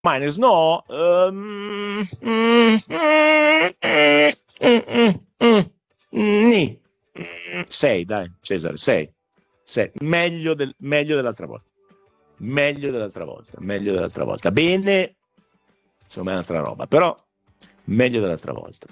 Miners no. Ni. 6, dai, Cesare, 6. Meglio dell'altra volta. Meglio dell'altra volta. Bene, insomma è un'altra roba, però meglio dell'altra volta.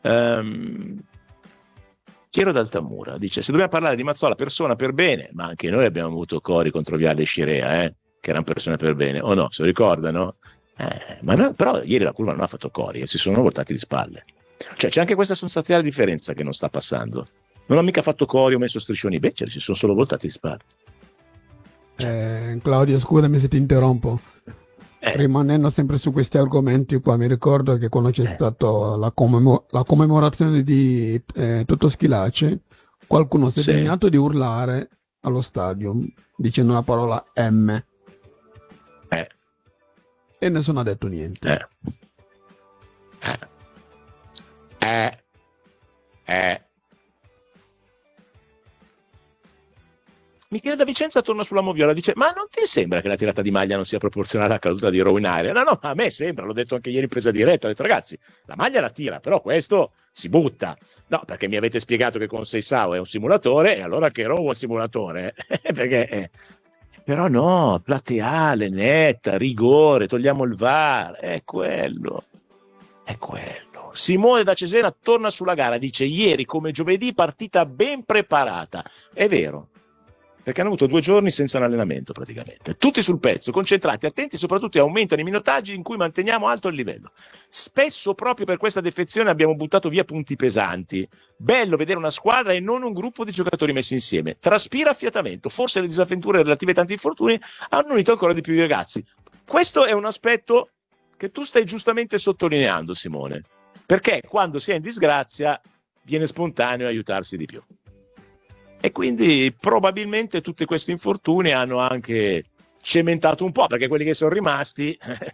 Piero d'Altamura dice: se dobbiamo parlare di Mazzola persona per bene, ma anche noi abbiamo avuto cori contro Viale e Scirea, che erano persone per bene, o no? Se lo ricordano? Ma no, però ieri la curva non ha fatto cori e si sono voltati di spalle. Cioè c'è anche questa sostanziale differenza che non sta passando. Non ho mica fatto cori, ho messo striscioni beceri, si sono solo voltati di spalle. Claudio, scusami se ti interrompo. Rimanendo sempre su questi argomenti qua, mi ricordo che quando c'è stata la commemorazione di Toto Schillaci, qualcuno si è degnato di urlare allo stadio dicendo la parola M e nessuno ha detto niente. Michele da Vicenza torna sulla moviola, dice: ma non ti sembra che la tirata di maglia non sia proporzionale alla caduta di Rowenaria? No, a me sembra, l'ho detto anche ieri in presa diretta, ho detto ragazzi, la maglia la tira, però questo si butta. No, perché mi avete spiegato che con Seisao è un simulatore, e allora che Rowe è un simulatore? Perché però no, plateale, netta, rigore, togliamo il VAR, è quello. Simone da Cesena torna sulla gara, dice: ieri come giovedì partita ben preparata. È vero, perché hanno avuto 2 giorni senza un allenamento praticamente, tutti sul pezzo, concentrati, attenti, soprattutto aumentano i minutaggi in cui manteniamo alto il livello. Spesso proprio per questa defezione abbiamo buttato via punti pesanti. Bello vedere una squadra e non un gruppo di giocatori messi insieme. Traspira affiatamento, forse le disavventure relative ai tanti infortuni hanno unito ancora di più i ragazzi. Questo è un aspetto che tu stai giustamente sottolineando, Simone, perché quando si è in disgrazia viene spontaneo aiutarsi di più. E quindi probabilmente tutti questi infortuni hanno anche cementato un po', perché quelli che sono rimasti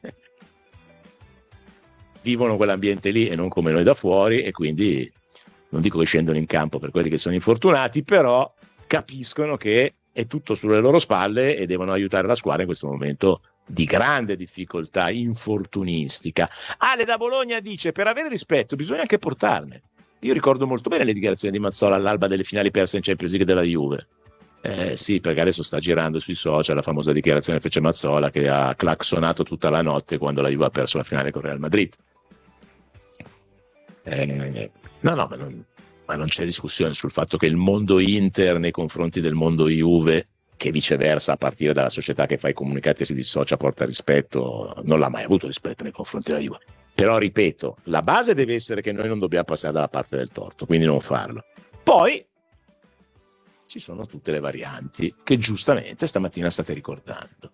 vivono quell'ambiente lì e non come noi da fuori, e quindi non dico che scendono in campo per quelli che sono infortunati, però capiscono che è tutto sulle loro spalle e devono aiutare la squadra in questo momento di grande difficoltà infortunistica. Ale da Bologna dice: per avere rispetto bisogna anche portarne. Io ricordo molto bene le dichiarazioni di Mazzola all'alba delle finali perse in Champions League della Juve. Sì, perché adesso sta girando sui social la famosa dichiarazione che fece Mazzola, che ha clacsonato tutta la notte quando la Juve ha perso la finale con Real Madrid. Ma non c'è discussione sul fatto che il mondo Inter nei confronti del mondo Juve, che viceversa a partire dalla società che fa i comunicati e si dissocia porta rispetto, non l'ha mai avuto rispetto nei confronti della Juve. Però ripeto, la base deve essere che noi non dobbiamo passare dalla parte del torto, quindi non farlo. Poi ci sono tutte le varianti che giustamente stamattina state ricordando.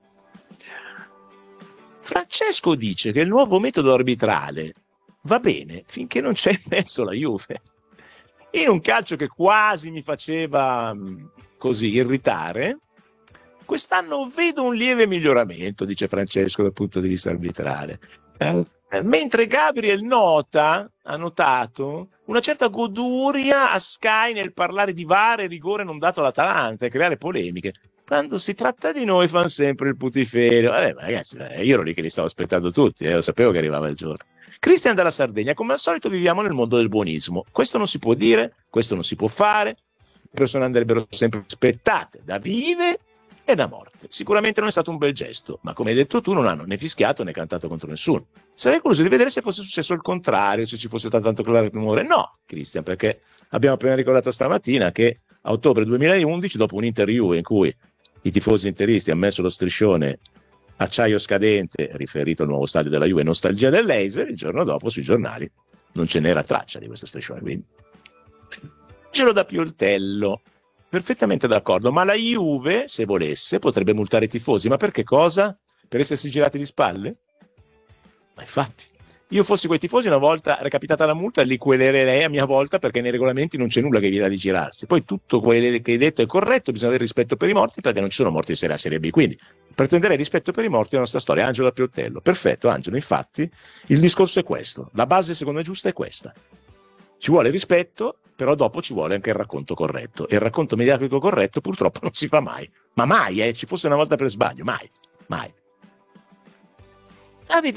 Francesco dice che il nuovo metodo arbitrale va bene finché non c'è in mezzo la Juve. In un calcio che quasi mi faceva così irritare, quest'anno vedo un lieve miglioramento, dice Francesco, dal punto di vista arbitrale. Mentre Gabriel ha notato una certa goduria a Sky nel parlare di VAR e rigore non dato all'Atalanta e creare polemiche. Quando si tratta di noi fanno sempre il putiferio. Ma ragazzi, io ero lì che li stavo aspettando tutti, lo sapevo che arrivava il giorno. Cristian dalla Sardegna: come al solito viviamo nel mondo del buonismo. Questo non si può dire, questo non si può fare. Le persone andrebbero sempre rispettate da vive e da morte. Sicuramente non è stato un bel gesto, ma come hai detto tu non hanno né fischiato né cantato contro nessuno. Sarei curioso di vedere se fosse successo il contrario, se ci fosse stato tanto clamore. No, Cristian, perché abbiamo appena ricordato stamattina che a ottobre 2011, dopo un Inter-Juve in cui i tifosi interisti hanno messo lo striscione acciaio scadente riferito al nuovo stadio della Juve, nostalgia del laser, il giorno dopo sui giornali non ce n'era traccia di questo striscione. Quindi Angelo da Pioltello: perfettamente d'accordo, ma la Juve, se volesse, potrebbe multare i tifosi. Ma per che cosa? Per essersi girati di spalle? Ma infatti, io fossi quei tifosi, una volta recapitata la multa li quellerei a mia volta, perché nei regolamenti non c'è nulla che vieta di girarsi. Poi tutto quello che hai detto è corretto, bisogna avere rispetto per i morti, perché non ci sono morti di Serie A, Serie B, quindi pretenderei rispetto per i morti della nostra storia. Angelo da Pioltello: perfetto Angelo, infatti il discorso è questo, la base secondo me giusta è questa. Ci vuole rispetto, però dopo ci vuole anche il racconto corretto, e il racconto mediatico corretto purtroppo non si fa mai, ma mai, ci fosse una volta per sbaglio, mai. Stavi